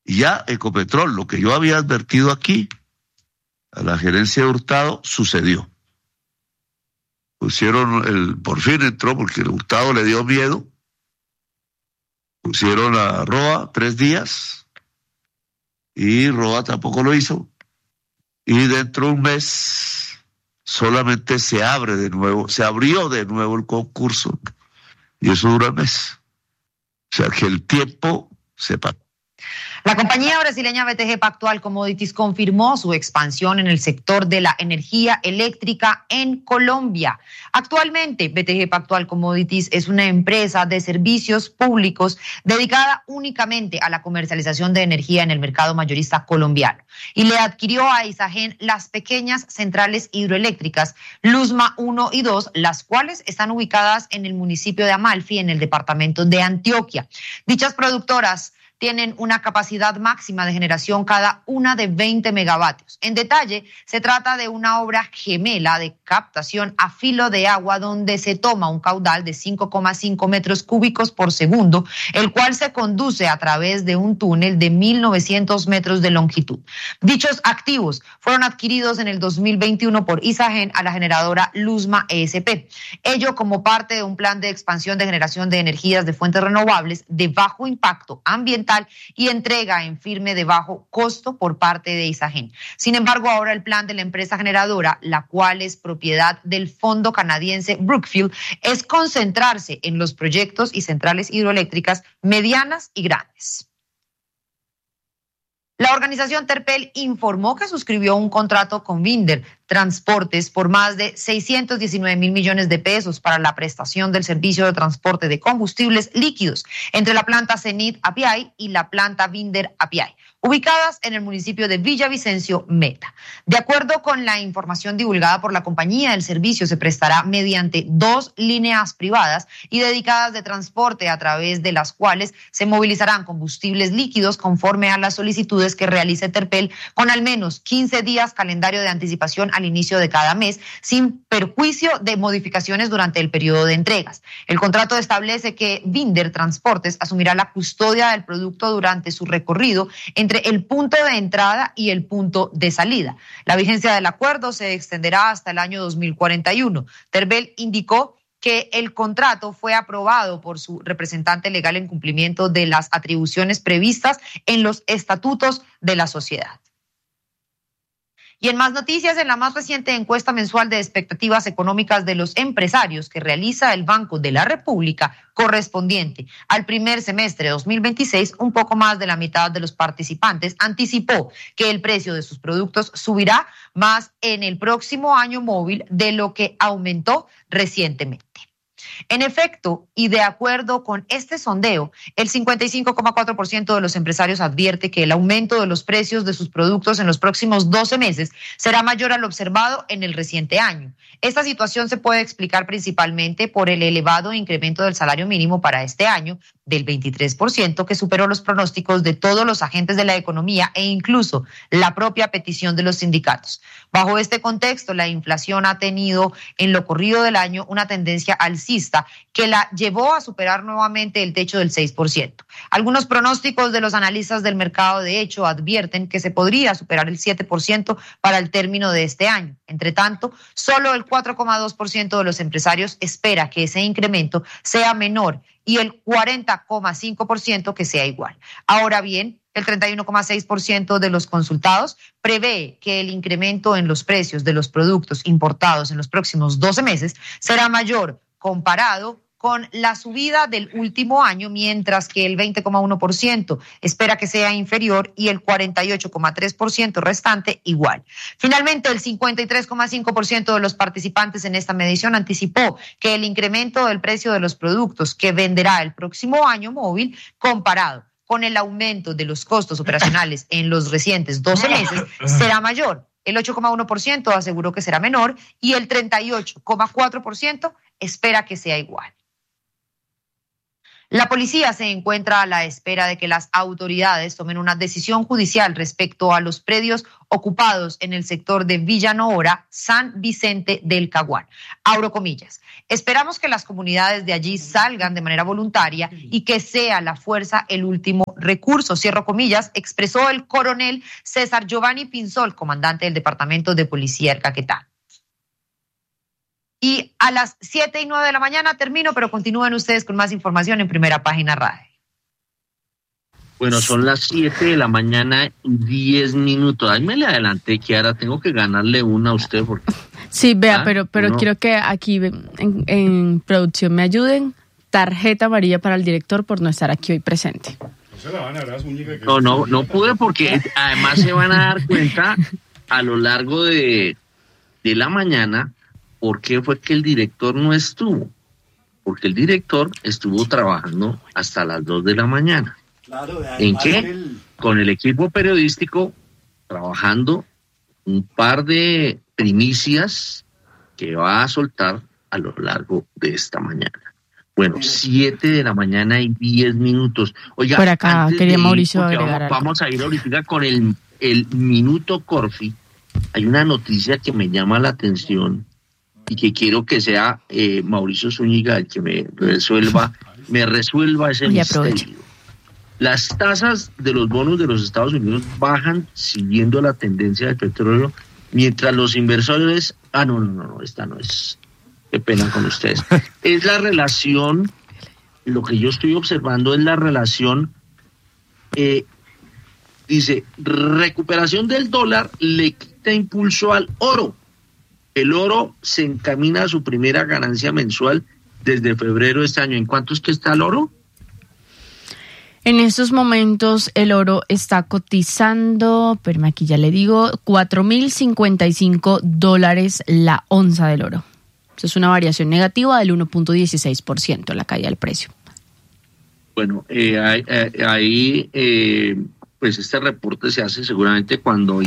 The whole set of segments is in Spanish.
Y ya Ecopetrol, lo que yo había advertido aquí a la gerencia de Hurtado, sucedió. Por fin entró, porque el Hurtado le dio miedo. Pusieron a Roa 3 días y Roa tampoco lo hizo. Y dentro de un mes solamente se abrió de nuevo el concurso. Y eso dura el mes. O sea que el tiempo se pasa. La compañía brasileña BTG Pactual Commodities confirmó su expansión en el sector de la energía eléctrica en Colombia. Actualmente, BTG Pactual Commodities es una empresa de servicios públicos dedicada únicamente a la comercialización de energía en el mercado mayorista colombiano y le adquirió a Isagen las pequeñas centrales hidroeléctricas Luzma 1 y 2, las cuales están ubicadas en el municipio de Amalfi, en el departamento de Antioquia. Dichas productoras tienen una capacidad máxima de generación cada una de 20 megavatios. En detalle, se trata de una obra gemela de captación a filo de agua donde se toma un caudal de 5,5 metros cúbicos por segundo, el cual se conduce a través de un túnel de 1.900 metros de longitud. Dichos activos fueron adquiridos en el 2021 por Isagen a la generadora Luzma ESP. Ello como parte de un plan de expansión de generación de energías de fuentes renovables de bajo impacto ambiental y entrega en firme de bajo costo por parte de Isagen. Sin embargo, ahora el plan de la empresa generadora, la cual es propiedad del fondo canadiense Brookfield, es concentrarse en los proyectos y centrales hidroeléctricas medianas y grandes. La organización Terpel informó que suscribió un contrato con Vinder Transportes por más de 619.000 millones de pesos para la prestación del servicio de transporte de combustibles líquidos entre la planta Cenit Apiay y la planta Vinder Apiay, ubicadas en el municipio de Villavicencio, Meta. De acuerdo con la información divulgada por la compañía, el servicio se prestará mediante 2 líneas privadas y dedicadas de transporte a través de las cuales se movilizarán combustibles líquidos conforme a las solicitudes que realice Terpel con al menos 15 días calendario de anticipación al inicio de cada mes, sin perjuicio de modificaciones durante el periodo de entregas. El contrato establece que Vinder Transportes asumirá la custodia del producto durante su recorrido entre el punto de entrada y el punto de salida. La vigencia del acuerdo se extenderá hasta el año 2041. Terpel indicó que el contrato fue aprobado por su representante legal en cumplimiento de las atribuciones previstas en los estatutos de la sociedad. Y en más noticias, en la más reciente encuesta mensual de expectativas económicas de los empresarios que realiza el Banco de la República correspondiente al primer semestre de 2026, un poco más de la mitad de los participantes anticipó que el precio de sus productos subirá más en el próximo año móvil de lo que aumentó recientemente. En efecto, y de acuerdo con este sondeo, el 55,4% de los empresarios advierte que el aumento de los precios de sus productos en los próximos 12 meses será mayor al observado en el reciente año. Esta situación se puede explicar principalmente por el elevado incremento del salario mínimo para este año, del 23%, que superó los pronósticos de todos los agentes de la economía e incluso la propia petición de los sindicatos. Bajo este contexto, la inflación ha tenido en lo corrido del año una tendencia alcista que la llevó a superar nuevamente el techo del 6%. Algunos pronósticos de los analistas del mercado, de hecho, advierten que se podría superar el 7% para el término de este año. Entre tanto, solo el 4,2% de los empresarios espera que ese incremento sea menor y el 40,5% que sea igual. Ahora bien, el 31,6% de los consultados prevé que el incremento en los precios de los productos importados en los próximos 12 meses será mayor comparado con la subida del último año, mientras que el 20,1% espera que sea inferior y el 48,3% restante igual. Finalmente, el 53,5% de los participantes en esta medición anticipó que el incremento del precio de los productos que venderá el próximo año móvil comparado con el aumento de los costos operacionales en los recientes 12 meses será mayor. El 8,1% aseguró que será menor y el 38,4% espera que sea igual. La policía se encuentra a la espera de que las autoridades tomen una decisión judicial respecto a los predios ocupados en el sector de Villa Noora, San Vicente del Caguán. Abro comillas. Esperamos que las comunidades de allí salgan de manera voluntaria y que sea la fuerza el último recursos, cierro comillas, expresó el coronel César Giovanni Pinzol, comandante del Departamento de Policía del Caquetá. Y a las 7:09 de la mañana termino, pero continúen ustedes con más información en Primera Página Radio. Bueno, son las 7 de la mañana y 10 minutos. Ay, me le adelanté que ahora tengo que ganarle una a usted. Porque... Sí, vea, pero no. Quiero que aquí en producción me ayuden. Tarjeta amarilla para el director por no estar aquí hoy presente. No pude porque además se van a dar cuenta a lo largo de la mañana por qué fue que el director no estuvo. Porque el director estuvo trabajando hasta las 2 de la mañana. Claro, ¿en qué? Con el equipo periodístico trabajando un par de primicias que va a soltar a lo largo de esta mañana. Bueno, 7 de la mañana y 10 minutos. Oiga, por acá quería Mauricio agregar algo. Vamos a ir ahorita con el Minuto Corfi. Hay una noticia que me llama la atención y que quiero que sea Mauricio Zúñiga el que me resuelva ese misterio. Las tasas de los bonos de los Estados Unidos bajan siguiendo la tendencia del petróleo, mientras los inversores... No, esta no es... Qué pena con ustedes. Es la relación, lo que yo estoy observando es la relación, dice, recuperación del dólar le quita impulso al oro. El oro se encamina a su primera ganancia mensual desde febrero de este año. ¿En cuánto es que está el oro? En estos momentos el oro está cotizando, pero aquí ya le digo, $4,055 la onza del oro. Eso es una variación negativa del 1.16% la caída del precio. Bueno, ahí pues este reporte se hace seguramente cuando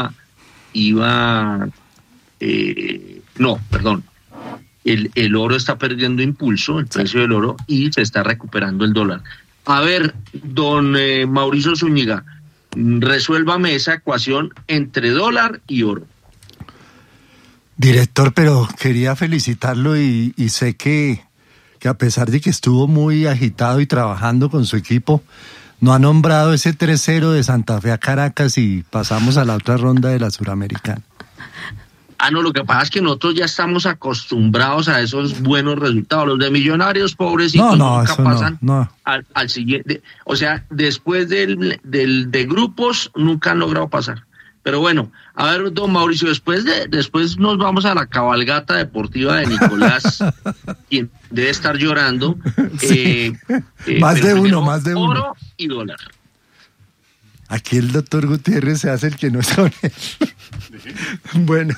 el oro está perdiendo impulso, el precio del oro, y se está recuperando el dólar. A ver, don Mauricio Zúñiga, resuélvame esa ecuación entre dólar y oro. Director, pero quería felicitarlo y sé que a pesar de que estuvo muy agitado y trabajando con su equipo, no ha nombrado ese 3-0 de Santa Fe a Caracas y pasamos a la otra ronda de la Suramericana. No, lo que pasa es que nosotros ya estamos acostumbrados a esos buenos resultados. Los de Millonarios, pobrecitos, nunca pasan al siguiente. O sea, después de grupos, nunca han logrado pasar. Pero bueno, a ver, don Mauricio, después nos vamos a la cabalgata deportiva de Nicolás, quien debe estar llorando. Sí. Más de uno. Oro y dólar. Aquí el doctor Gutiérrez se hace el que no es con él. Bueno,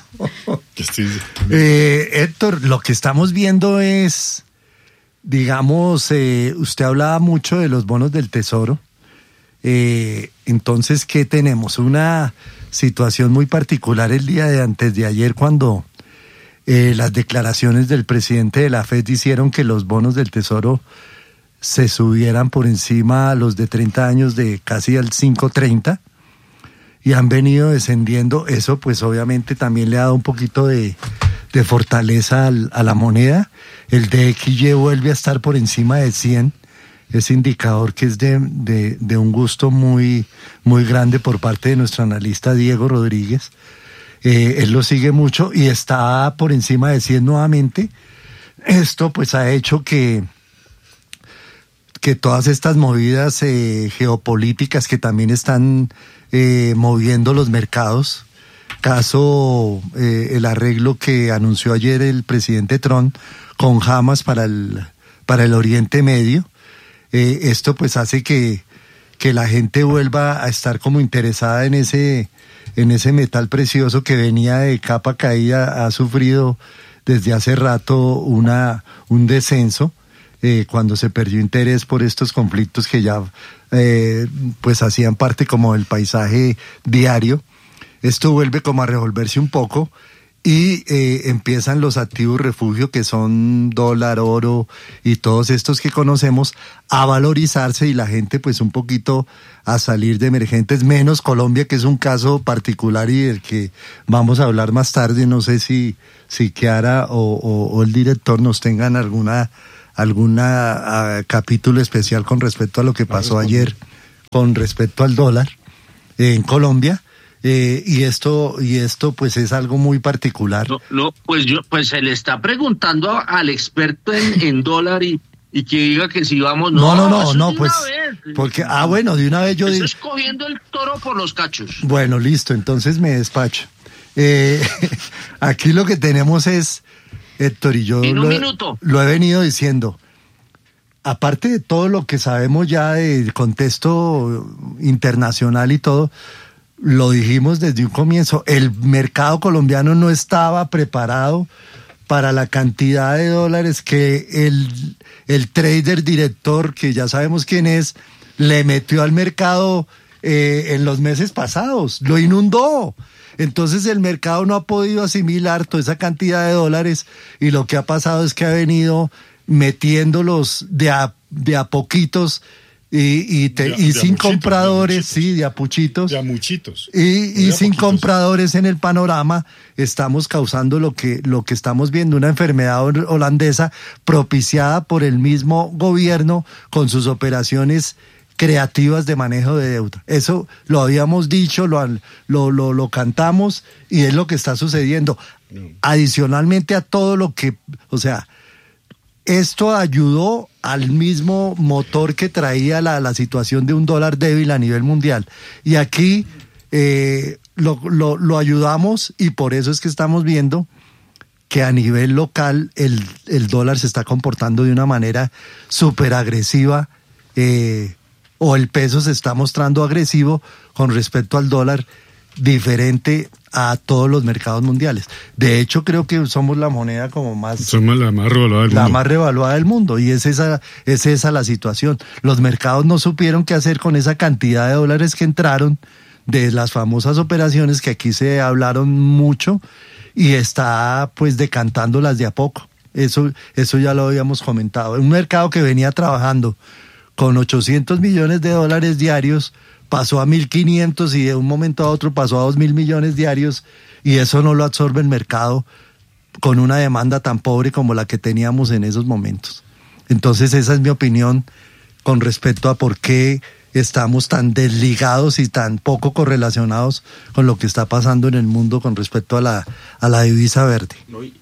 Héctor, lo que estamos viendo es, digamos, usted hablaba mucho de los bonos del Tesoro. Entonces, ¿qué tenemos? Una situación muy particular el día de antes de ayer cuando las declaraciones del presidente de la FED hicieron que los bonos del Tesoro se subieran por encima a los de 30 años de casi al 5.30 y han venido descendiendo. Eso pues obviamente también le ha dado un poquito de fortaleza a la moneda. El DXY vuelve a estar por encima de 100, ese indicador que es de un gusto muy, muy grande por parte de nuestro analista Diego Rodríguez. Él lo sigue mucho y está por encima de 100 nuevamente. Esto pues ha hecho que todas estas movidas geopolíticas que también están moviendo los mercados, caso el arreglo que anunció ayer el presidente Trump con Hamas para el Oriente Medio, esto pues hace que la gente vuelva a estar como interesada en ese metal precioso que venía de capa caída, ha sufrido desde hace rato un descenso. Cuando se perdió interés por estos conflictos que ya pues hacían parte como del paisaje diario, esto vuelve como a revolverse un poco y empiezan los activos refugio que son dólar, oro y todos estos que conocemos a valorizarse y la gente pues un poquito a salir de emergentes, menos Colombia, que es un caso particular y del que vamos a hablar más tarde. No sé si Kiara o el director nos tengan alguna capítulo especial con respecto a lo que pasó ayer con respecto al dólar en Colombia. Y esto pues es algo muy particular. Pues se le está preguntando al experto en dólar y que diga que si vamos... No, pues porque bueno, de una vez yo digo... Eso es cogiendo el toro por los cachos. Bueno, listo, entonces me despacho. Aquí lo que tenemos es, Héctor, y yo lo he venido diciendo, aparte de todo lo que sabemos ya del contexto internacional y todo, lo dijimos desde un comienzo, el mercado colombiano no estaba preparado para la cantidad de dólares que el trader director, que ya sabemos quién es, le metió al mercado en los meses pasados, lo inundó. Entonces el mercado no ha podido asimilar toda esa cantidad de dólares y lo que ha pasado es que ha venido metiéndolos de a poquitos y sin compradores, sí, de a puchitos. De a muchitos. Y sin compradores en el panorama, estamos causando lo que estamos viendo, una enfermedad holandesa propiciada por el mismo gobierno con sus operaciones creativas de manejo de deuda. Eso lo habíamos dicho, lo cantamos y es lo que está sucediendo. Adicionalmente a todo lo que, o sea, esto ayudó al mismo motor que traía la situación de un dólar débil a nivel mundial. Y aquí lo ayudamos y por eso es que estamos viendo que a nivel local el dólar se está comportando de una manera súper agresiva, o el peso se está mostrando agresivo con respecto al dólar, diferente a todos los mercados mundiales. De hecho, creo que somos la moneda somos la más revaluada del mundo. La más revaluada del mundo, y es esa la situación. Los mercados no supieron qué hacer con esa cantidad de dólares que entraron de las famosas operaciones que aquí se hablaron mucho y está pues decantándolas de a poco. Eso ya lo habíamos comentado. Un mercado que venía trabajando con 800 millones de dólares diarios, pasó a 1.500 y de un momento a otro pasó a 2.000 millones diarios, y eso no lo absorbe el mercado con una demanda tan pobre como la que teníamos en esos momentos. Entonces esa es mi opinión con respecto a por qué estamos tan desligados y tan poco correlacionados con lo que está pasando en el mundo con respecto a la divisa verde.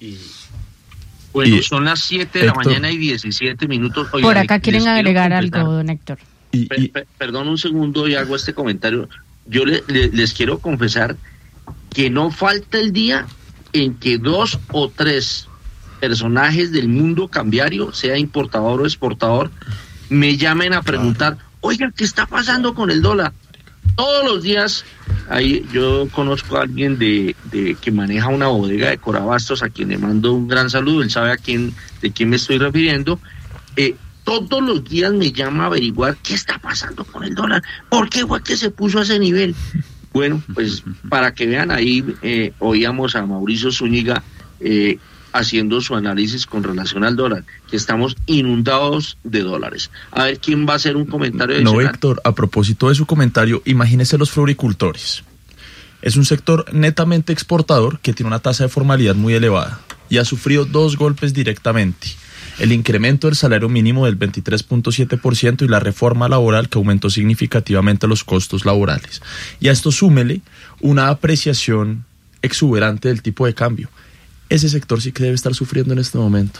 Bueno, son las 7 de la mañana y 17 minutos. Oigan, por acá quieren agregar algo, don Héctor. Perdón un segundo y hago este comentario. Yo les quiero confesar que no falta el día en que 2 o 3 personajes del mundo cambiario, sea importador o exportador, me llamen a preguntar, oigan, ¿qué está pasando con el dólar? Todos los días, ahí yo conozco a alguien de que maneja una bodega de Corabastos, a quien le mando un gran saludo, él sabe de quién me estoy refiriendo. Todos los días me llama a averiguar qué está pasando con el dólar, por qué fue que se puso a ese nivel. Bueno, pues para que vean, ahí oíamos a Mauricio Zúñiga haciendo su análisis con relación al dólar, que estamos inundados de dólares. A ver, ¿quién va a hacer un comentario adicional? No, Héctor, a propósito de su comentario, imagínese los floricultores. Es un sector netamente exportador que tiene una tasa de formalidad muy elevada y ha sufrido 2 golpes directamente: el incremento del salario mínimo del 23.7% y la reforma laboral que aumentó significativamente los costos laborales. Y a esto súmele una apreciación exuberante del tipo de cambio. Ese sector sí que debe estar sufriendo en este momento.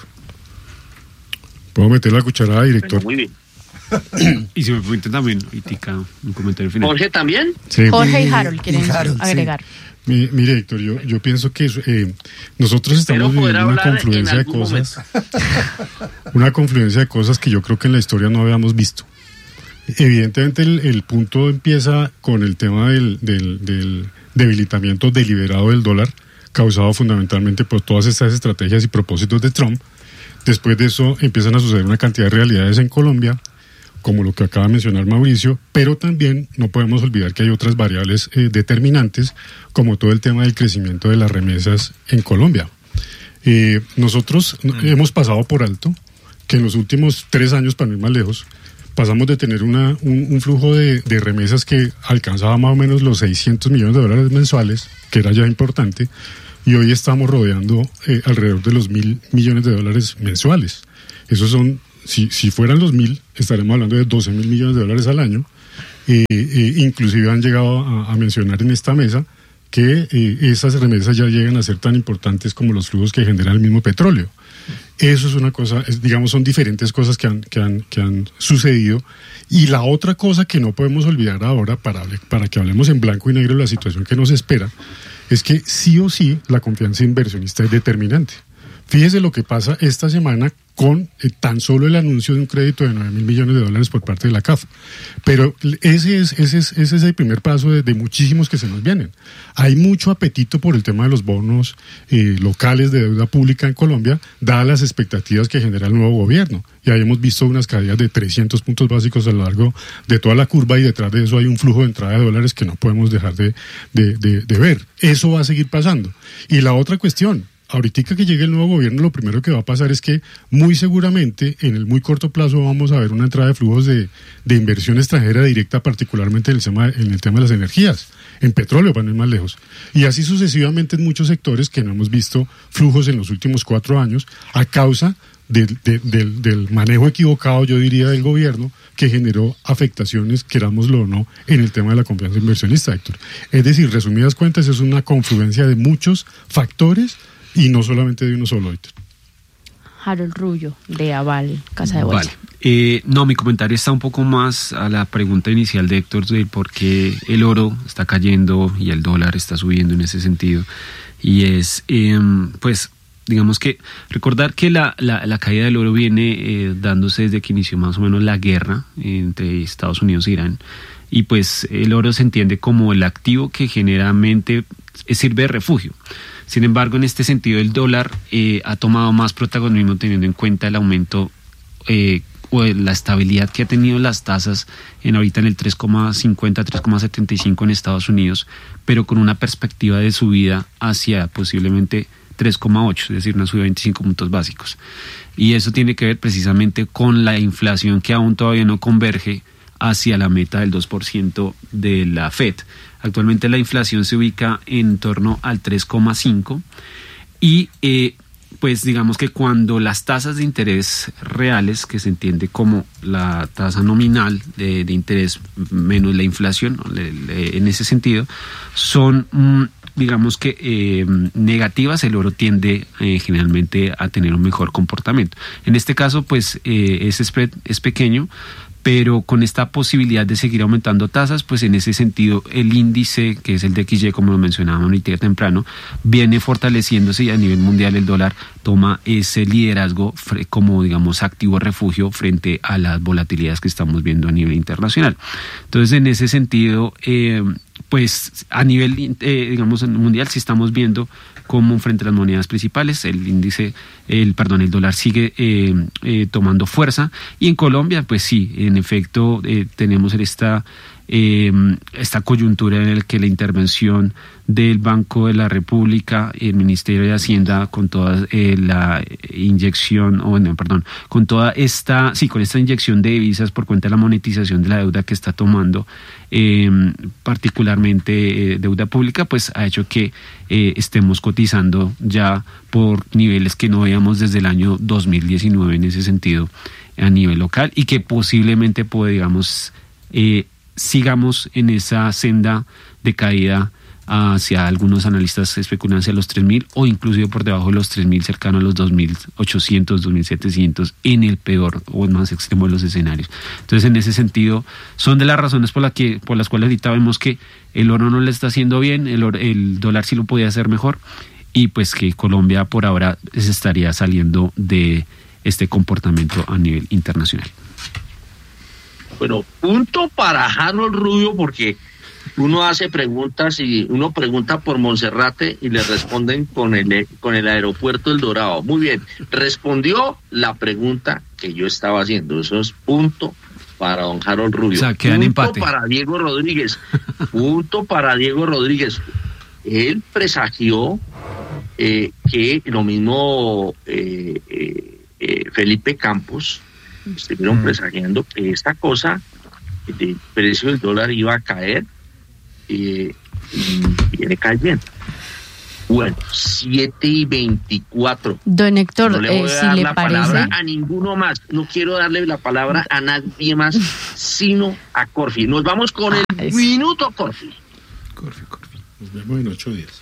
¿Puedo meter la cucharada, director? Bueno, muy bien. Y si me permiten también, Itica, un comentario final. ¿Jorge también? Sí. Jorge y Harold quieren agregar. Sí. Mire, Héctor, yo pienso que nosotros estamos viviendo una confluencia de cosas, una confluencia de cosas que yo creo que en la historia no habíamos visto. Evidentemente el punto empieza con el tema del debilitamiento deliberado del dólar, causado fundamentalmente por todas estas estrategias y propósitos de Trump. Después de eso empiezan a suceder una cantidad de realidades en Colombia, como lo que acaba de mencionar Mauricio, pero también no podemos olvidar que hay otras variables determinantes, como todo el tema del crecimiento de las remesas en Colombia. Nosotros hemos pasado por alto que en los últimos 3 años, para no ir más lejos, pasamos de tener un flujo de remesas que alcanzaba más o menos los 600 millones de dólares mensuales, que era ya importante, y hoy estamos rodeando alrededor de los 1.000 millones de dólares mensuales. Esos son, si fueran los 1.000, estaremos hablando de 12.000 millones de dólares al año, inclusive han llegado a mencionar en esta mesa que esas remesas ya llegan a ser tan importantes como los flujos que genera el mismo petróleo. Eso es una cosa, digamos, son diferentes cosas que han sucedido. Y la otra cosa que no podemos olvidar ahora, para que hablemos en blanco y negro de la situación que nos espera, es que sí o sí la confianza inversionista es determinante. Fíjese lo que pasa esta semana con tan solo el anuncio de un crédito de $9.000 millones por parte de la CAF. Pero ese es el primer paso de muchísimos que se nos vienen. Hay mucho apetito por el tema de los bonos locales de deuda pública en Colombia, dadas las expectativas que genera el nuevo gobierno. Y ahí hemos visto unas caídas de 300 puntos básicos a lo largo de toda la curva, y detrás de eso hay un flujo de entrada de dólares que no podemos dejar de ver. Eso va a seguir pasando. Y la otra cuestión, ahorita que llegue el nuevo gobierno, lo primero que va a pasar es que muy seguramente en el muy corto plazo vamos a ver una entrada de flujos de inversión extranjera directa, particularmente en el tema de las energías, en petróleo, para no ir más lejos. Y así sucesivamente en muchos sectores que no hemos visto flujos en los últimos 4 años a causa del manejo equivocado, yo diría, del gobierno, que generó afectaciones, querámoslo o no, en el tema de la confianza inversionista, Héctor. Es decir, resumidas cuentas, es una confluencia de muchos factores y no solamente de uno solo, Héctor. Harold Rubio, de Aval, Casa de Bolsa. Vale. No, mi comentario está un poco más a la pregunta inicial de Héctor, de por qué el oro está cayendo y el dólar está subiendo en ese sentido. Y es, pues, digamos que recordar que la caída del oro viene dándose desde que inició más o menos la guerra entre Estados Unidos e Irán. Y pues el oro se entiende como el activo que generalmente sirve de refugio. Sin embargo, en este sentido, el dólar ha tomado más protagonismo teniendo en cuenta el aumento o la estabilidad que ha tenido las tasas ahorita en el 3,50, 3,75 en Estados Unidos, pero con una perspectiva de subida hacia posiblemente 3,8, es decir, una subida de 25 puntos básicos. Y eso tiene que ver precisamente con la inflación que aún todavía no converge hacia la meta del 2% de la FED. Actualmente la inflación se ubica en torno al 3,5 y pues digamos que cuando las tasas de interés reales, que se entiende como la tasa nominal de interés menos la inflación, en ese sentido, son digamos que negativas, el oro tiende generalmente a tener un mejor comportamiento. En este caso, pues ese spread es pequeño, pero con esta posibilidad de seguir aumentando tasas, pues en ese sentido el índice, que es el DXY, como lo mencionábamos ahorita temprano, viene fortaleciéndose y a nivel mundial el dólar toma ese liderazgo como, digamos, activo refugio frente a las volatilidades que estamos viendo a nivel internacional. Entonces, en ese sentido, pues a nivel, digamos, mundial sí estamos viendo como frente a las monedas principales el dólar sigue tomando fuerza, y en Colombia pues sí, en efecto tenemos esta coyuntura en la que la intervención del Banco de la República, el Ministerio de Hacienda, con toda la inyección, con esta inyección de divisas por cuenta de la monetización de la deuda que está tomando, particularmente deuda pública, pues ha hecho que estemos cotizando ya por niveles que no veíamos desde el año 2019 en ese sentido a nivel local, y que posiblemente sigamos en esa senda de caída hacia algunos analistas especulan hacia los 3.000 o inclusive por debajo de los 3.000, cercano a los 2.800, 2.700 en el peor o el más extremo de los escenarios. Entonces, en ese sentido, son de las razones por las cuales ahorita vemos que el oro no le está haciendo bien, el dólar sí lo podía hacer mejor, y pues que Colombia por ahora se estaría saliendo de este comportamiento a nivel internacional. Bueno, punto para Harold Rubio, porque uno hace preguntas y uno pregunta por Monserrate y le responden con el aeropuerto El Dorado. Muy bien, respondió la pregunta que yo estaba haciendo. Eso es punto para don Harold Rubio. O sea, quedan empate. Punto para Diego Rodríguez. Punto para Diego Rodríguez. Él presagió que lo mismo Felipe Campos estuvieron presagiando que esta cosa del precio del dólar iba a caer y viene cayendo. Bueno, 7:24. Don Héctor, no le voy a si dar le la parece... palabra a ninguno más. No quiero darle la palabra a nadie más, sino a Corfi. Nos vamos con el minuto Corfi. Corfi. Nos vemos en 8 días.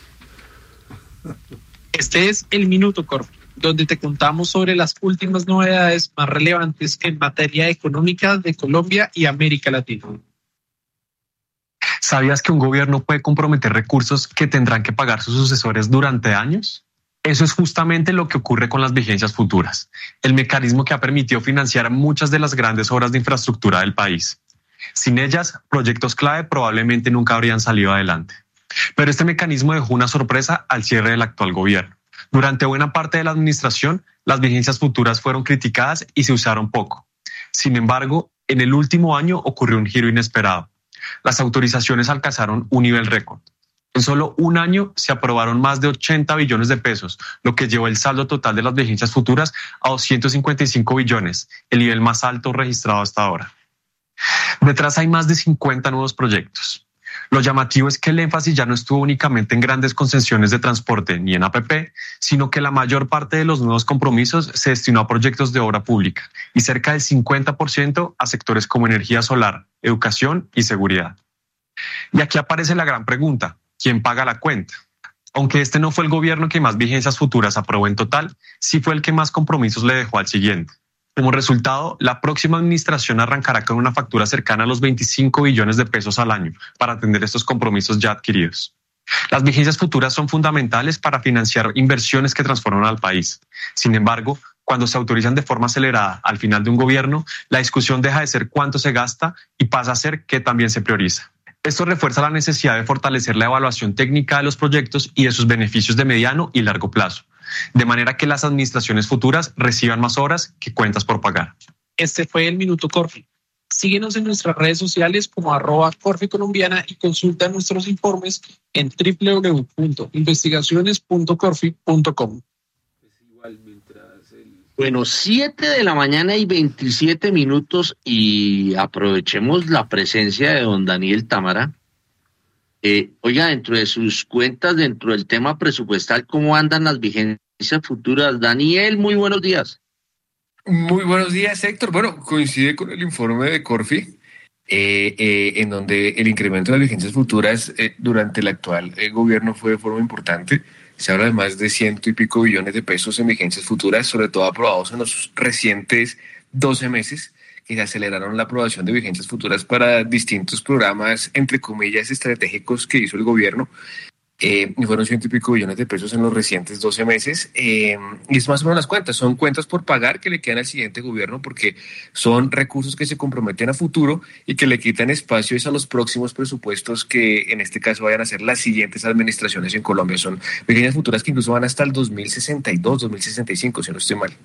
Este es el minuto Corfi, donde te contamos sobre las últimas novedades más relevantes en materia económica de Colombia y América Latina. ¿Sabías que un gobierno puede comprometer recursos que tendrán que pagar sus sucesores durante años? Eso es justamente lo que ocurre con las vigencias futuras, el mecanismo que ha permitido financiar muchas de las grandes obras de infraestructura del país. Sin ellas, proyectos clave probablemente nunca habrían salido adelante. Pero este mecanismo dejó una sorpresa al cierre del actual gobierno. Durante buena parte de la administración, las vigencias futuras fueron criticadas y se usaron poco. Sin embargo, en el último año ocurrió un giro inesperado. Las autorizaciones alcanzaron un nivel récord. En solo un año se aprobaron más de 80 billones de pesos, lo que llevó el saldo total de las vigencias futuras a 255 billones, el nivel más alto registrado hasta ahora. Detrás hay más de 50 nuevos proyectos. Lo llamativo es que el énfasis ya no estuvo únicamente en grandes concesiones de transporte ni en APP, sino que la mayor parte de los nuevos compromisos se destinó a proyectos de obra pública y cerca del 50% a sectores como energía solar, educación y seguridad. Y aquí aparece la gran pregunta: ¿quién paga la cuenta? Aunque este no fue el gobierno que más vigencias futuras aprobó en total, sí fue el que más compromisos le dejó al siguiente. Como resultado, la próxima administración arrancará con una factura cercana a los 25 billones de pesos al año para atender estos compromisos ya adquiridos. Las vigencias futuras son fundamentales para financiar inversiones que transforman al país. Sin embargo, cuando se autorizan de forma acelerada al final de un gobierno, la discusión deja de ser cuánto se gasta y pasa a ser qué también se prioriza. Esto refuerza la necesidad de fortalecer la evaluación técnica de los proyectos y de sus beneficios de mediano y largo plazo, de manera que las administraciones futuras reciban más obras que cuentas por pagar. Este fue el Minuto Corfi. Síguenos en nuestras redes sociales como @corficolombiana y consulta nuestros informes en www.investigaciones.corfi.com. Bueno, 7:27 y aprovechemos la presencia de don Daniel Támara. Oiga, dentro de sus cuentas, dentro del tema presupuestal, ¿cómo andan las vigencias futuras? Daniel, muy buenos días. Muy buenos días, Héctor. Bueno, coincide con el informe de Corfi, en donde el incremento de las vigencias futuras durante el actual gobierno fue de forma importante. Se habla de más de 100 y pico billones de pesos en vigencias futuras, sobre todo aprobados en los recientes 12 meses, que se aceleraron la aprobación de vigencias futuras para distintos programas, entre comillas, estratégicos que hizo el gobierno. Y fueron 100 y pico billones de pesos en los recientes 12 meses. Y es más o menos las cuentas, son cuentas por pagar que le quedan al siguiente gobierno, porque son recursos que se comprometen a futuro y que le quitan espacio a los próximos presupuestos que en este caso vayan a ser las siguientes administraciones en Colombia. Son pequeñas futuras que incluso van hasta el 2062, 2065, si no estoy mal.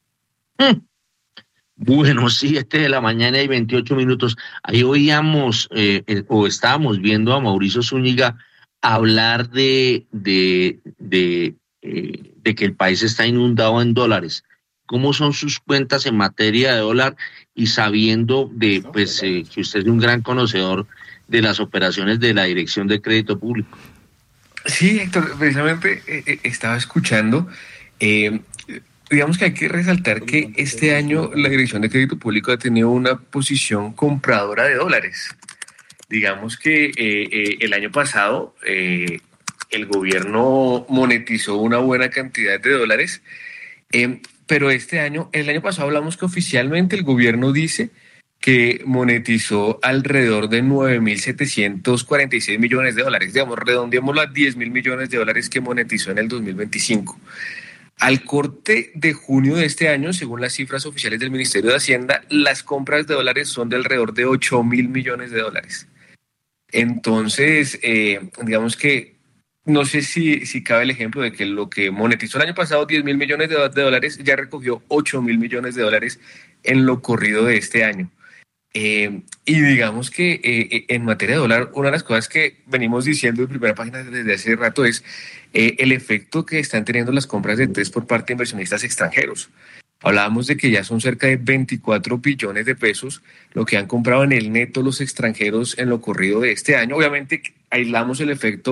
Bueno, 7:28. Ahí oíamos o estábamos viendo a Mauricio Zúñiga hablar de que el país está inundado en dólares. ¿Cómo son sus cuentas en materia de dólar? Y sabiendo que usted es un gran conocedor de las operaciones de la Dirección de Crédito Público. Sí, Héctor, precisamente estaba escuchando. Digamos que hay que resaltar que este año la Dirección de Crédito Público ha tenido una posición compradora de dólares. Digamos que el año pasado el gobierno monetizó una buena cantidad de dólares, pero el año pasado hablamos que oficialmente el gobierno dice que monetizó alrededor de 9.746 millones de dólares. Digamos, redondeémoslo a 10.000 millones de dólares que monetizó en el 2025. Al corte de junio de este año, según las cifras oficiales del Ministerio de Hacienda, las compras de dólares son de alrededor de 8.000 millones de dólares. Entonces, digamos que no sé si cabe el ejemplo de que lo que monetizó el año pasado 10.000 millones de dólares ya recogió 8.000 millones de dólares en lo corrido de este año. Y digamos que en materia de dólar, una de las cosas que venimos diciendo en primera página desde hace rato es el efecto que están teniendo las compras de TES por parte de inversionistas extranjeros. Hablábamos de que ya son cerca de 24 billones de pesos lo que han comprado en el neto los extranjeros en lo corrido de este año. Obviamente aislamos el efecto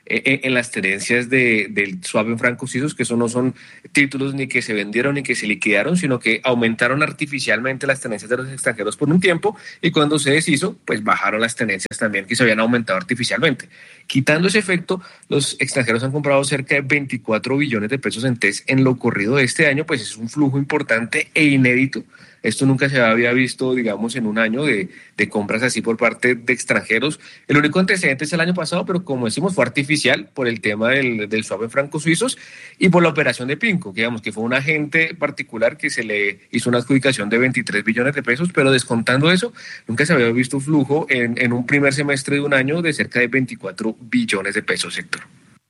en las tenencias del swap en francos suizos, que eso no son títulos ni que se vendieron ni que se liquidaron, sino que aumentaron artificialmente las tenencias de los extranjeros por un tiempo, y cuando se deshizo, pues bajaron las tenencias también que se habían aumentado artificialmente. Quitando ese efecto, los extranjeros han comprado cerca de 24 billones de pesos en TES en lo corrido de este año, pues es un flujo importante e inédito. Esto nunca se había visto, digamos, en un año de compras así por parte de extranjeros. El único antecedente es el año pasado, pero como decimos, fue artificial por el tema del swap en francos suizos y por la operación de Pinco, que digamos que fue un agente particular que se le hizo una adjudicación de 23 billones de pesos, pero descontando eso, nunca se había visto flujo en un primer semestre de un año de cerca de 24 billones de pesos, Héctor.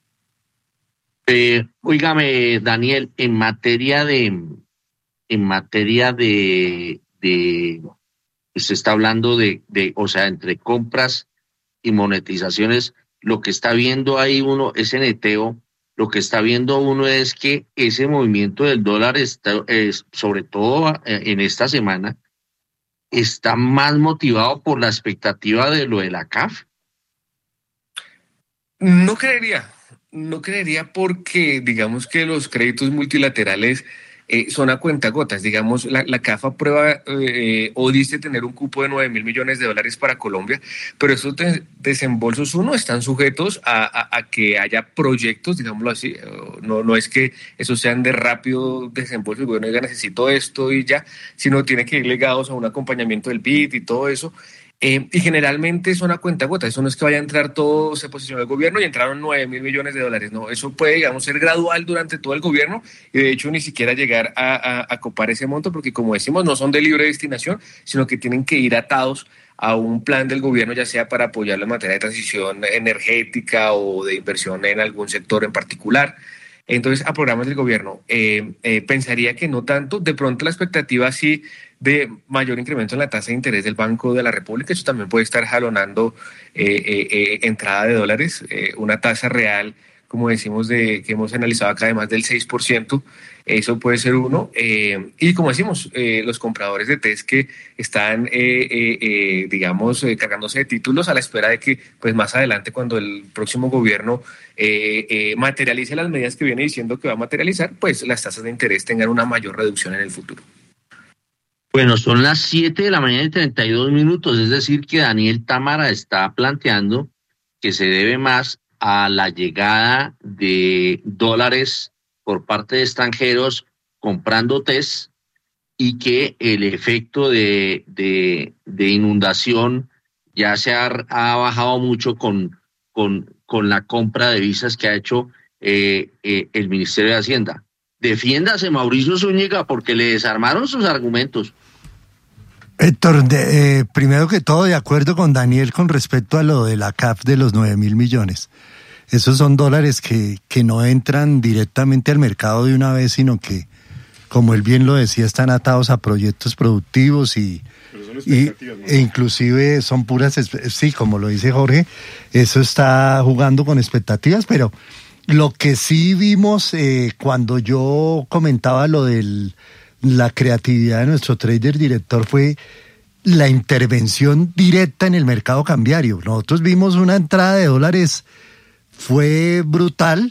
Óigame, Daniel, en materia de se está hablando de, o sea, entre compras y monetizaciones, lo que está viendo ahí uno, ese neteo, lo que está viendo uno es que ese movimiento del dólar está, sobre todo en esta semana, está más motivado por la expectativa de lo de la CAF. No creería porque digamos que los créditos multilaterales son a cuentagotas. Digamos, la CAF aprueba o dice tener un cupo de 9.000 millones de dólares para Colombia, pero estos desembolsos, uno, están sujetos a que haya proyectos, digámoslo así. No es que esos sean de rápido desembolso, el gobierno diga necesito esto y ya, sino tiene que ir ligados a un acompañamiento del BID y todo eso. Y generalmente son a cuentagotas. Eso no es que vaya a entrar todo, se posicionó el gobierno y entraron 9.000 millones de dólares. No, eso puede, digamos, ser gradual durante todo el gobierno y de hecho ni siquiera llegar a copar ese monto, porque como decimos, no son de libre destinación, sino que tienen que ir atados a un plan del gobierno, ya sea para apoyarlo en materia de transición energética o de inversión en algún sector en particular. Entonces, a programas del gobierno, pensaría que no tanto. De pronto la expectativa sí de mayor incremento en la tasa de interés del Banco de la República, eso también puede estar jalonando entrada de dólares, una tasa real, como decimos, que hemos analizado acá de más del 6%, eso puede ser uno, y como decimos, los compradores de TES que están, digamos, cargándose de títulos a la espera de que, pues más adelante, cuando el próximo gobierno materialice las medidas que viene diciendo que va a materializar, pues las tasas de interés tengan una mayor reducción en el futuro. Bueno, son las 7 de la mañana y 32 minutos, es decir que Daniel Támara está planteando que se debe más a la llegada de dólares por parte de extranjeros comprando TES y que el efecto de inundación ya se ha bajado mucho con la compra de visas que ha hecho el Ministerio de Hacienda. Defiéndase, Mauricio Zúñiga, porque le desarmaron sus argumentos. Héctor, primero que todo, de acuerdo con Daniel con respecto a lo de la CAF de los 9.000 millones. Esos son dólares que no entran directamente al mercado de una vez, sino que, como él bien lo decía, están atados a proyectos productivos e inclusive son puras, sí, como lo dice Jorge, eso está jugando con expectativas, pero lo que sí vimos cuando yo comentaba lo de la creatividad de nuestro trader director fue la intervención directa en el mercado cambiario. Nosotros vimos una entrada de dólares, fue brutal,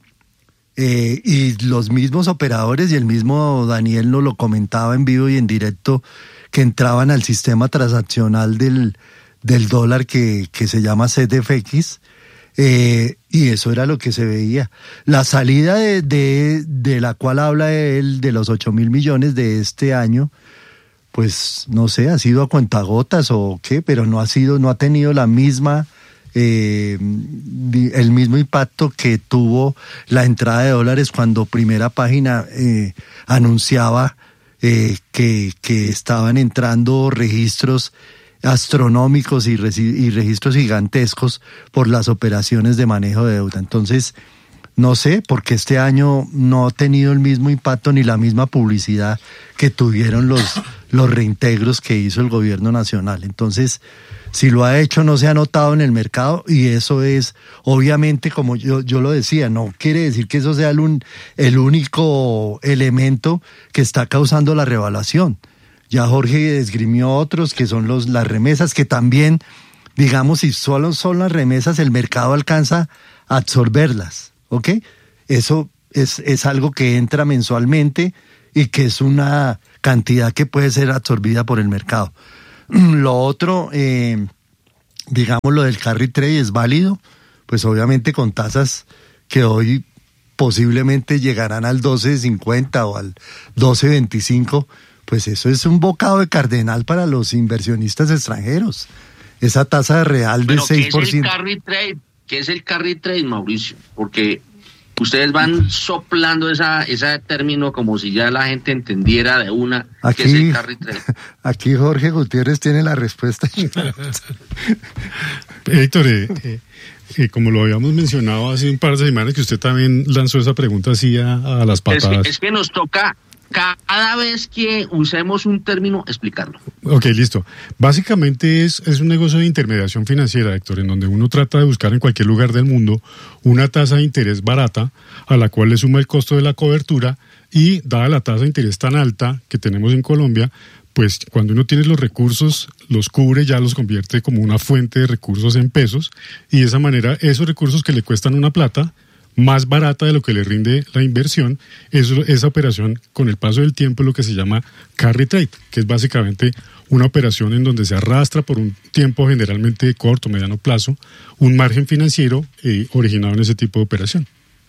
y los mismos operadores y el mismo Daniel nos lo comentaba en vivo y en directo, que entraban al sistema transaccional del dólar que se llama ZFX, y eso era lo que se veía. La salida de la cual habla él, de los 8.000 millones de este año, pues no sé, ha sido a cuentagotas o qué, pero no ha tenido la misma el mismo impacto que tuvo la entrada de dólares cuando Primera Página anunciaba que estaban entrando registros astronómicos y registros gigantescos por las operaciones de manejo de deuda. Entonces, no sé, porque este año no ha tenido el mismo impacto ni la misma publicidad que tuvieron los reintegros que hizo el gobierno nacional. Entonces, si lo ha hecho, no se ha notado en el mercado, y eso es, obviamente, como yo lo decía, no quiere decir que eso sea el único elemento que está causando la revaluación. Ya Jorge esgrimió otros, que son las remesas, que también, digamos, si solo son las remesas, el mercado alcanza absorberlas, ¿ok? Eso es algo que entra mensualmente y que es una cantidad que puede ser absorbida por el mercado. Lo otro, digamos lo del carry trade es válido, pues obviamente con tasas que hoy posiblemente llegarán al 12.50 o al 12.25, pues eso es un bocado de cardenal para los inversionistas extranjeros. Esa tasa real de 6%. ¿Qué es el carry trade, Mauricio? Porque ustedes van soplando ese término como si ya la gente entendiera de una qué es el carry trade. Aquí Jorge Gutiérrez tiene la respuesta. Héctor, como lo habíamos mencionado hace un par de semanas, que usted también lanzó esa pregunta así a las patadas. Es que nos toca cada vez que usemos un término explicarlo. Ok, listo. Básicamente es un negocio de intermediación financiera, Héctor, en donde uno trata de buscar en cualquier lugar del mundo una tasa de interés barata a la cual le suma el costo de la cobertura y, dada la tasa de interés tan alta que tenemos en Colombia, pues cuando uno tiene los recursos, los cubre, ya los convierte como una fuente de recursos en pesos y de esa manera esos recursos que le cuestan una plata más barata de lo que le rinde la inversión, esa operación con el paso del tiempo es lo que se llama carry trade, que es básicamente una operación en donde se arrastra por un tiempo generalmente de corto o mediano plazo un margen financiero originado en ese tipo de operación.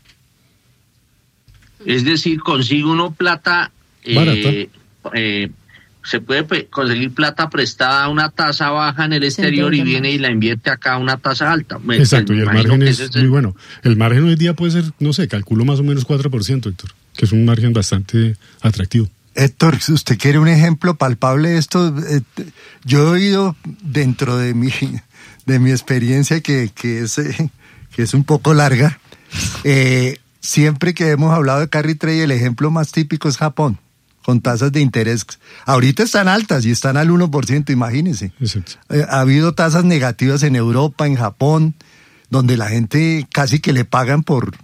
Es decir, consigue uno plata barata. Se puede conseguir plata prestada a una tasa baja en el exterior y viene y la invierte acá a una tasa alta. Exacto, y el margen es muy bueno. El margen hoy día puede ser, no sé, calculo más o menos 4%, Héctor, que es un margen bastante atractivo. Héctor, si usted quiere un ejemplo palpable de esto, yo he oído dentro de mi experiencia que es un poco larga, siempre que hemos hablado de carry trade, el ejemplo más típico es Japón, con tasas de interés. Ahorita están altas y están al 1%, imagínense. Ha habido tasas negativas en Europa, en Japón, donde la gente casi que le pagan por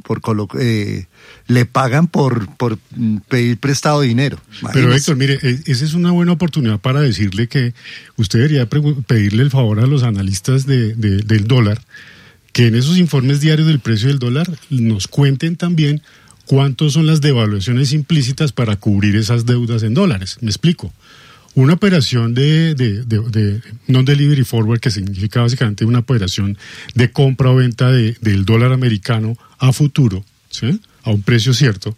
pedir prestado dinero. Imagínense. Pero Héctor, mire, esa es una buena oportunidad para decirle que usted debería pedirle el favor a los analistas del dólar, que en esos informes diarios del precio del dólar nos cuenten también cuántos son las devaluaciones implícitas para cubrir esas deudas en dólares. Me explico. Una operación de non-delivery forward, que significa básicamente una operación de compra o venta del dólar americano a futuro, ¿sí?, a un precio cierto.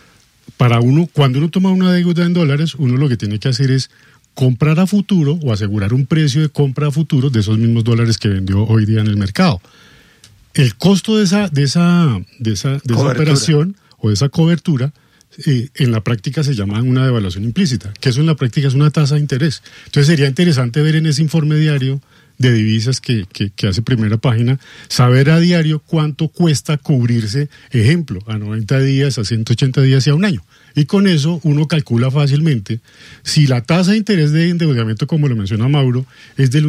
Cuando uno toma una deuda en dólares, uno lo que tiene que hacer es comprar a futuro o asegurar un precio de compra a futuro de esos mismos dólares que vendió hoy día en el mercado. El costo de esa operación o de esa cobertura, en la práctica se llama una devaluación implícita, que eso en la práctica es una tasa de interés. Entonces sería interesante ver en ese informe diario de divisas que hace Primera Página, saber a diario cuánto cuesta cubrirse, ejemplo, a 90 días, a 180 días y a un año. Y con eso uno calcula fácilmente si la tasa de interés de endeudamiento, como lo menciona Mauro, es del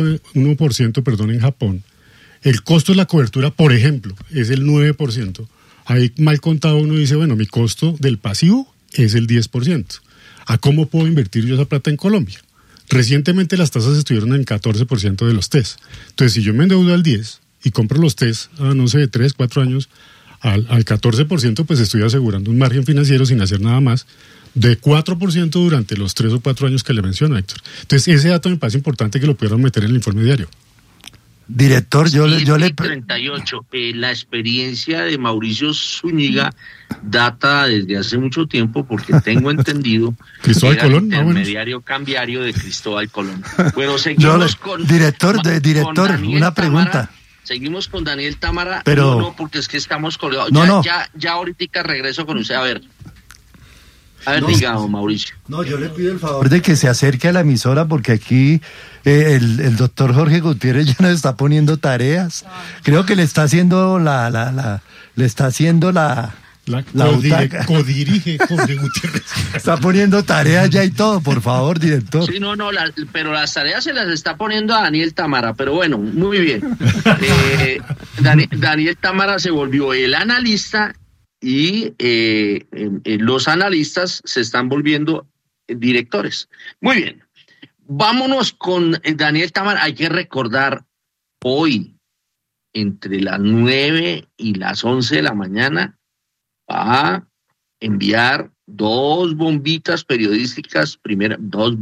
1% en Japón. El costo de la cobertura, por ejemplo, es el 9%. Ahí mal contado uno dice, bueno, mi costo del pasivo es el 10%. ¿A cómo puedo invertir yo esa plata en Colombia? Recientemente las tasas estuvieron en 14% de los TES. Entonces, si yo me endeudo al 10 y compro los TES a, no sé, 3, 4 años, al 14%, pues estoy asegurando un margen financiero sin hacer nada más de 4% durante los 3 o 4 años que le menciono, Héctor. Entonces, ese dato me parece importante que lo pudieran meter en el informe diario. Director, yo le... 38. La experiencia de Mauricio Zúñiga data desde hace mucho tiempo, porque tengo entendido Cristóbal que era Colón, el intermediario cambiario de Cristóbal Colón. Bueno, seguimos Director, con una pregunta. Támara. Seguimos con Daniel Támara. Pero... No, porque es que estamos colgados. No. Ya ahorita regreso con usted. A ver, diga, Mauricio. No, yo le pido el favor de que se acerque a la emisora, porque aquí el doctor Jorge Gutiérrez ya nos está poniendo tareas. Creo que le está haciendo codirige Jorge Gutiérrez. Está poniendo tareas ya y todo, por favor, director. Sí, pero las tareas se las está poniendo a Daniel Támara, pero bueno, muy bien. Daniel Támara se volvió el analista y los analistas se están volviendo directores. Muy bien. Vámonos con Daniel Támara. Hay que recordar hoy, entre las 9 y las 11 de la mañana va a enviar dos bombas periodísticas, primera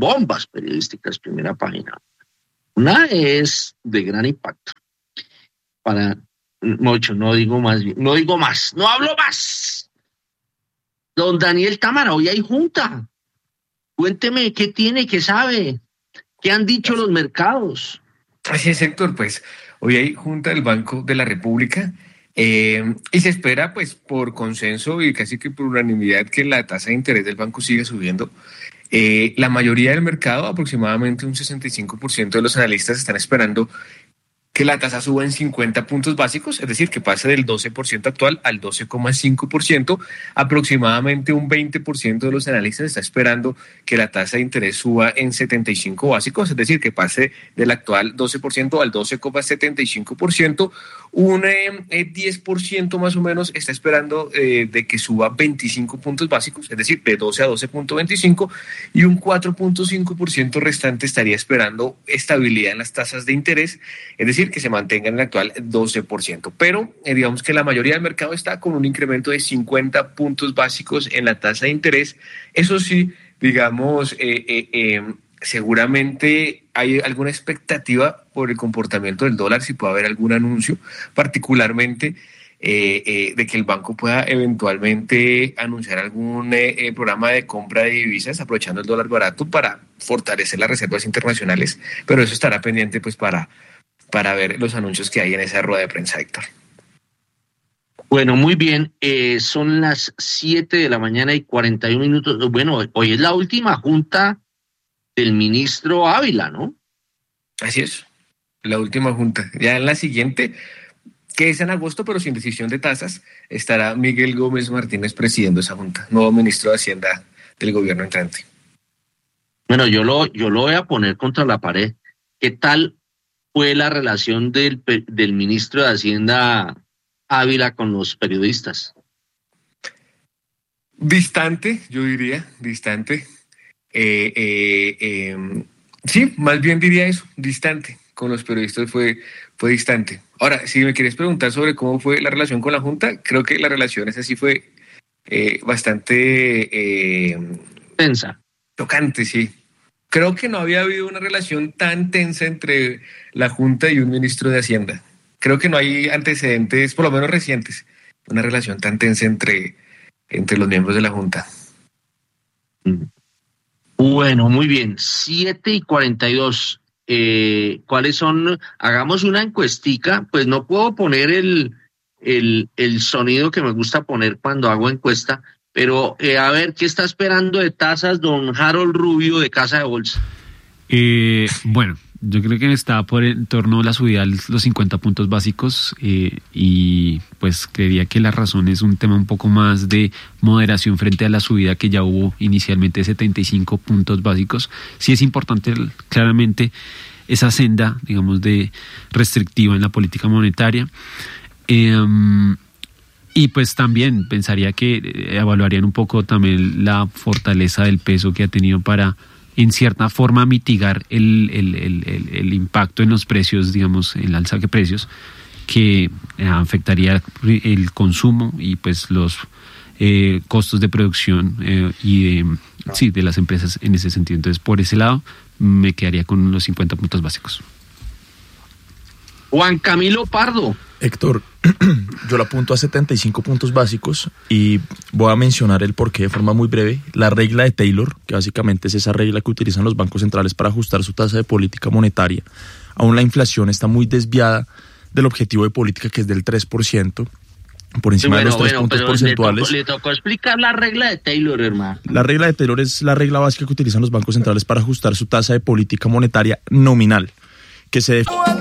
página. Una es de gran impacto. No hablo más. Don Daniel Támara, hoy hay junta. Cuénteme qué tiene, qué sabe, qué han dicho los mercados. Así es, Héctor, pues hoy hay junta del Banco de la República y se espera pues por consenso y casi que por unanimidad que la tasa de interés del banco siga subiendo. La mayoría del mercado, aproximadamente un 65% de los analistas están esperando que la tasa suba en 50 puntos básicos, es decir, que pase del 12% actual al 12,5%. Aproximadamente un 20% de los analistas está esperando que la tasa de interés suba en 75 básicos, es decir, que pase del actual 12% al 12,75%. Un 10% más o menos está esperando de que suba 25 puntos básicos, es decir, de 12 a 12,25, y un 4,5% restante estaría esperando estabilidad en las tasas de interés, es decir, que se mantenga en el actual 12%. Pero digamos que la mayoría del mercado está con un incremento de 50 puntos básicos en la tasa de interés. Eso sí, digamos, seguramente hay alguna expectativa por el comportamiento del dólar, si puede haber algún anuncio, particularmente de que el banco pueda eventualmente anunciar algún programa de compra de divisas aprovechando el dólar barato para fortalecer las reservas internacionales, pero eso estará pendiente pues para ver los anuncios que hay en esa rueda de prensa, Héctor. Bueno, muy bien, son las 7 de la mañana y 41 minutos. Bueno, hoy es la última junta del ministro Ávila, ¿no? Así es, la última junta. Ya en la siguiente, que es en agosto, pero sin decisión de tasas, estará Miguel Gómez Martínez presidiendo esa junta, nuevo ministro de Hacienda del gobierno entrante. Bueno, yo lo voy a poner contra la pared. ¿Qué tal fue la relación del ministro de Hacienda Ávila con los periodistas? Distante, yo diría, distante. Sí, más bien diría eso, distante. Con los periodistas fue distante. Ahora, si me quieres preguntar sobre cómo fue la relación con la Junta, creo que la relación esa sí fue bastante tensa. Tocante, sí. Creo que no había habido una relación tan tensa entre la Junta y un ministro de Hacienda. Creo que no hay antecedentes, por lo menos recientes, una relación tan tensa entre los miembros de la Junta. Bueno, muy bien. 7:42. ¿Cuáles son? Hagamos una encuestica. Pues no puedo poner el sonido que me gusta poner cuando hago encuesta, pero a ver, ¿qué está esperando de tasas don Harold Rubio de Casa de Bolsa? Bueno, yo creo que está por en torno a la subida de los 50 puntos básicos y pues creería que la razón es un tema un poco más de moderación frente a la subida que ya hubo inicialmente de 75 puntos básicos. Sí es importante claramente esa senda, digamos, de restrictiva en la política monetaria. Y pues también pensaría que evaluarían un poco también la fortaleza del peso que ha tenido para, en cierta forma, mitigar el impacto en los precios, digamos, el alza de precios, que afectaría el consumo y pues los costos de producción y de las empresas en ese sentido. Entonces, por ese lado, me quedaría con los 50 puntos básicos. Juan Camilo Pardo. Héctor, yo lo apunto a 75 puntos básicos y voy a mencionar el porqué de forma muy breve. La regla de Taylor, que básicamente es esa regla que utilizan los bancos centrales para ajustar su tasa de política monetaria. Aún la inflación está muy desviada del objetivo de política, que es del 3%, por encima de los 3 puntos porcentuales. Le tocó explicar la regla de Taylor, hermano. La regla de Taylor es la regla básica que utilizan los bancos centrales para ajustar su tasa de política monetaria nominal, que se define